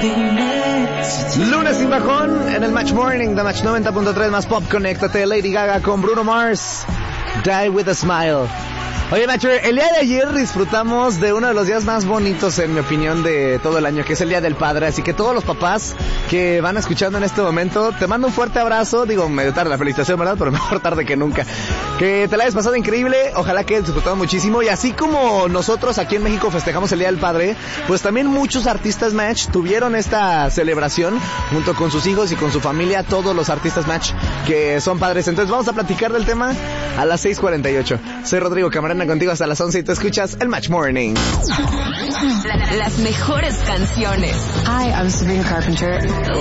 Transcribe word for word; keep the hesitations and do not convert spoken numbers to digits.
Lunes sin bajón en el Match Morning de Match noventa punto tres más Pop. Conéctate, Lady Gaga con Bruno Mars, Die With A Smile. Oye, Nacho, el día de ayer disfrutamos de uno de los días más bonitos, en mi opinión, de todo el año, que es el Día del Padre. Así que todos los papás que van escuchando en este momento, te mando un fuerte abrazo. Digo, medio tarde la felicitación, ¿verdad? Pero mejor tarde que nunca. Que te la hayas pasado increíble, ojalá que hayas disfrutado muchísimo. Y así como nosotros aquí en México festejamos el Día del Padre, pues también muchos artistas Match tuvieron esta celebración junto con sus hijos y con su familia, todos los artistas Match que son padres. Entonces vamos a platicar del tema a las seis cuarenta y ocho. Soy Rodrigo Camarena contigo hasta las once y tú escuchas el Match Morning. Las mejores canciones. Hi, I'm Sabrina Carpenter.